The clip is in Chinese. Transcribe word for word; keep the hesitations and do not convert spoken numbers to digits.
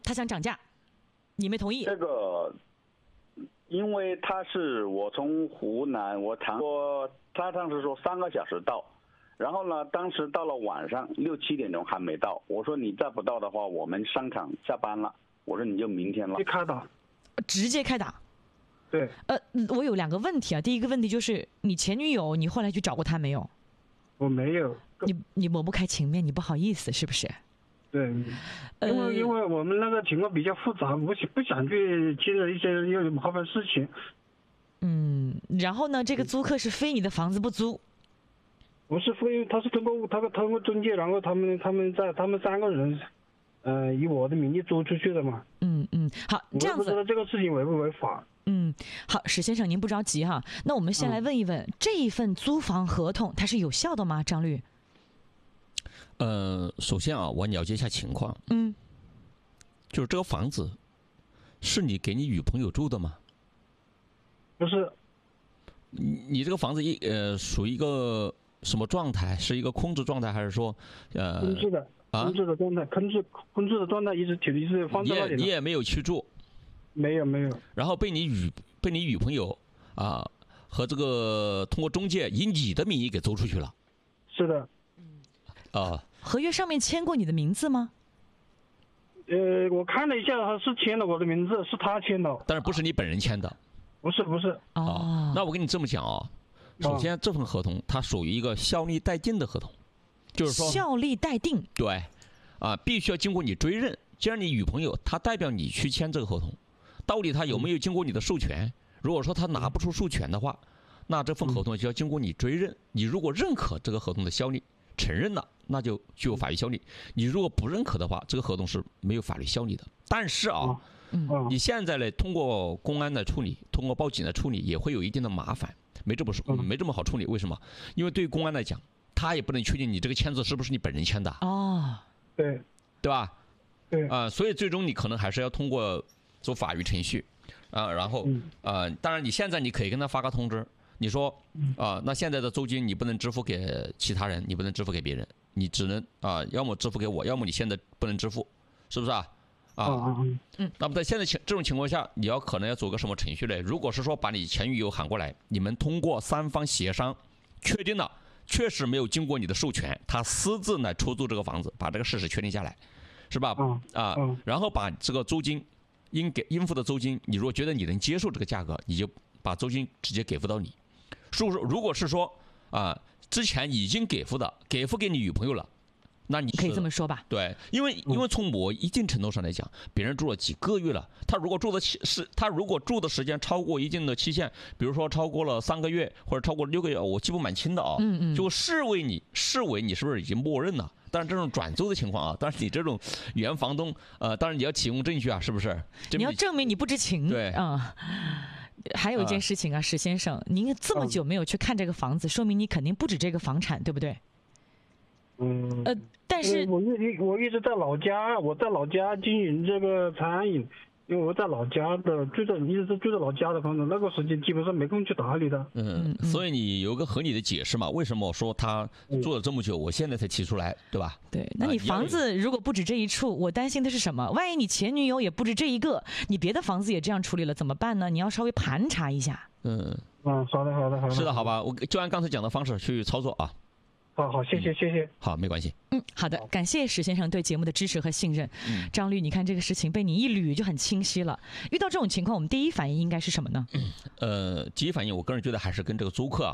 他想涨价，你没同意。 这个，因为他是我从湖南，我谈过，他当时说三个小时到，然后呢，当时到了晚上六七点钟还没到，我说你再不到的话，我们商场下班了，我说你就明天了。 就开打， 直接开打。 对。 呃，我有两个问题啊，第一个问题就是你前女友，你后来去找过她没有？ 我没有。 你你抹不开情面，你不好意思是不是？ 对，因为因为我们那个情况比较复杂，不不想去接着一些又麻烦事情。 嗯，然后呢，这个租客是非你的房子不租？ 不是非，他是通过他通过中介，然后他们他们在他们三个人，呃，以我的名义租出去的嘛。 嗯嗯，好，这样子。 我不知道这个事情违不违法。 嗯，好，史先生您不着急哈，那我们先来问一问，嗯、这一份租房合同它是有效的吗？张律？ 呃，首先啊，我了解一下情况。 嗯， 就是这个房子是你给你女朋友住的吗？ 不是。 你你这个房子一呃属于一个什么状态？是一个空置状态，还是说呃空置的？空置的状态，空置空置的状态一直一直放在那里。 你也你也没有去住？ 没有没有。 然后被你女被你女朋友啊和这个通过中介以你的名义给租出去了。 是的。 啊， 合约上面签过你的名字吗？ 呃，我看了一下，他是签了我的名字，是他签的， 但是不是你本人签的。 不是不是。 哦， 那我跟你这么讲啊，首先这份合同它属于一个效力待定的合同，就是说效力待定。 对，啊，必须要经过你追认。既然你女朋友她代表你去签这个合同，到底她有没有经过你的授权？如果说她拿不出授权的话，那这份合同就要经过你追认。你如果认可这个合同的效力，承认了，那就具有法律效力。你如果不认可的话，这个合同是没有法律效力的。但是啊， 嗯， 你现在呢，通过公安的处理，通过报警的处理，也会有一定的麻烦，没这么说，没这么好处理。为什么？因为对于公安来讲，他也不能确定你这个签字是不是你本人签的。 哦， 对， 对吧？ 对啊、呃，所以最终你可能还是要通过走法律程序啊、呃，然后啊、呃，当然你现在你可以跟他发个通知。你说啊、呃，那现在的租金你不能支付给其他人，你不能支付给别人，你只能啊、呃，要么支付给我，要么你现在不能支付，是不是啊？啊， 嗯嗯。 那么在现在情这种情况下，你要可能要走个什么程序呢？如果是说把你前女友喊过来，你们通过三方协商，确定了确实没有经过你的授权，他私自来出租这个房子，把这个事实确定下来，是吧？ 嗯、 啊、 嗯， 然后把这个租金应给应付的租金，你如果觉得你能接受这个价格，你就把租金直接给付到你。如如果是说啊，之前已经给付的，给付给你女朋友了，那你可以这么说吧？ 对，因为因为从某一定程度上来讲，别人住了几个月了，他如果住的期是他如果住的时间超过一定的期限，比如说超过了三个月或者超过六个月，我记不蛮清的啊， 嗯嗯， 就视为你视为你是不是已经默认了？但是这种转租的情况啊，当然你这种原房东，呃，当然你要提供证据啊，是不是？ 你要证明你不知情。 对啊。嗯，还有一件事情啊，史先生，您这么久没有去看这个房子，说明你肯定不止这个房产，对不对？ 嗯。 呃，但是我一我一直在老家，我在老家经营这个餐饮，因为我在老家的住在一直是住在老家的房子，那个时间基本上没空去打理的。 嗯，所以你有个合理的解释嘛？为什么我说他住了这么久，我现在才提出来，对吧？ 对，那你房子如果不止这一处，我担心的是什么？万一你前女友也不止这一个，你别的房子也这样处理了，怎么办呢？你要稍微盘查一下。 嗯嗯，好的好的好的。 是的，好吧，我就按刚才讲的方式去操作啊。 好好，谢谢谢谢。 好，没关系。 嗯，好的，感谢史先生对节目的支持和信任。嗯，张律，你看这个事情被你一捋就很清晰了。遇到这种情况，我们第一反应应该是什么呢？ 呃，第一反应，我个人觉得还是跟这个租客啊